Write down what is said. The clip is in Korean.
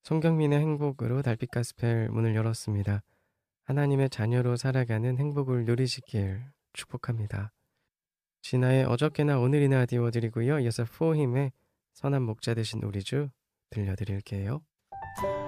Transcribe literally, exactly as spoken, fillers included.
손경민의 행복으로 달빛 가스펠 문을 열었습니다. 하나님의 자녀로 살아가는 행복을 누리시길 축복합니다. 진아의 어저께나 오늘이나 띄워드리고요. 이어서 포힘의 선한 목자 되신 우리 주 들려드릴게요.